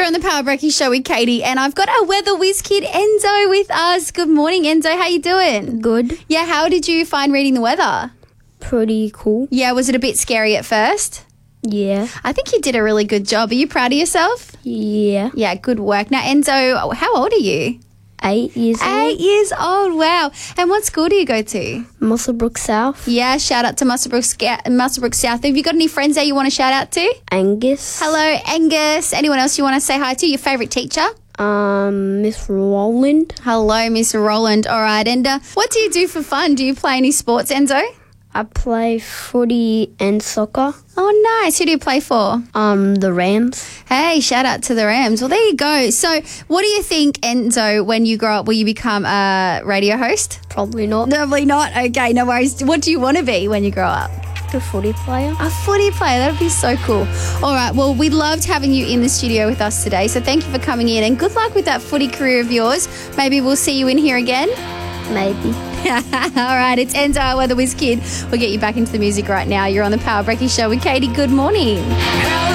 on the Power Breaking Show with Katie, and I've got our weather whiz kid Enzo with us. Good morning, Enzo. How you doing? Good. Yeah, how did you find reading the weather? Pretty cool. Yeah, was it a bit scary at first? Yeah. I think you did a really good job. Are you proud of yourself? Yeah. Yeah, good work. Now, Enzo, how old are you? 8 years old. 8 years old, wow. And what school do you go to? Muswellbrook South. Yeah, shout out to Muswellbrook South. Have you got any friends there you want to shout out to? Angus. Hello, Angus. Anyone else you want to say hi to? Your favourite teacher? Miss Roland. Hello, Miss Roland. All right, and what do you do for fun? Do you play any sports, Enzo? I play footy and soccer. Oh, nice. Who do you play for? The Rams. Hey, shout out to the Rams. Well, there you go. So what do you think, Enzo, when you grow up, will you become a radio host? Probably not. Probably not. Okay, no worries. What do you want to be when you grow up? A footy player. A footy player. That would be so cool. All right. Well, we loved having you in the studio with us today. So thank you for coming in and good luck with that footy career of yours. Maybe we'll see you in here again. Maybe. All right. It's Enzo, our Weather Whiz Kid. We'll get you back into the music right now. You're on the Power Breaking Show with Katie. Good morning.